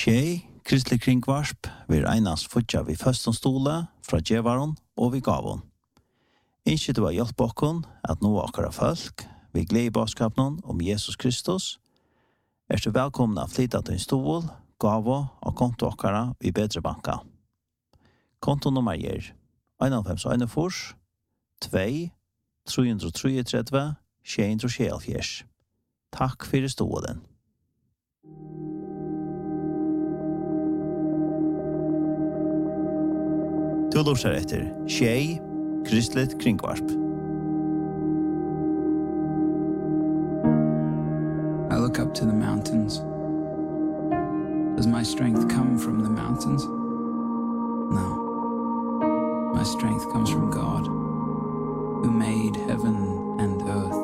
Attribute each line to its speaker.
Speaker 1: Tjej, kristelig kringvarsp, vi einast futja vi førstom stola, fra djevaron og vi gavon. Innskje du har hjelp okkon at nå akkara folk, vi gled i baskapnon om Jesus Kristus, er du velkomna flytta til en stol, gavo og konto akkara i bedre banka. Kontonummer er 51 2 333 674. Takk for stolen. Du lurer etter Tjej, kristelig kringvarsp.
Speaker 2: I look up to the mountains. Does my strength come from the mountains? No. My strength comes from God, who made heaven and earth.